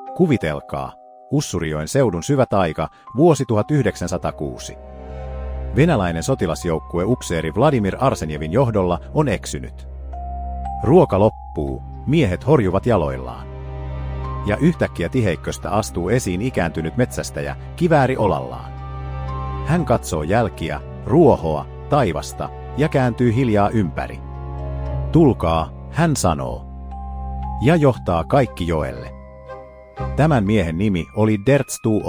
Kuvitelkaa, Ussurijoen seudun syvä taika, vuosi 1906. Venäläinen sotilasjoukkue upseeri Vladimir Arsenjevin johdolla on eksynyt. Ruoka loppuu, miehet horjuvat jaloillaan. Ja yhtäkkiä tiheikköstä astuu esiin ikääntynyt metsästäjä, kivääri olallaan. Hän katsoo jälkiä, ruohoa, taivasta ja kääntyy hiljaa ympäri. Tulkaa, hän sanoo. Ja johtaa kaikki joelle. Tämän miehen nimi oli Derts Tuo.